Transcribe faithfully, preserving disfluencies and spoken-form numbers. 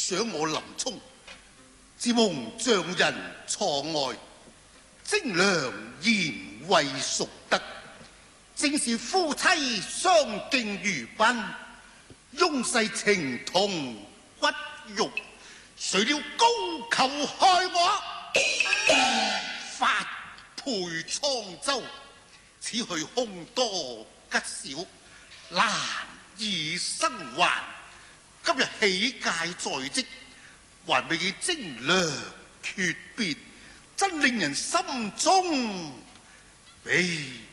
想我林沖，自蒙丈人錯愛，精良賢惠淑德，正是夫妻相敬如賓，翁婿情同骨肉。誰料高俅害我，發配滄州，此去凶多吉少，難以生還。今日喜戒在即，還未見精良訣別，真令人心中悲。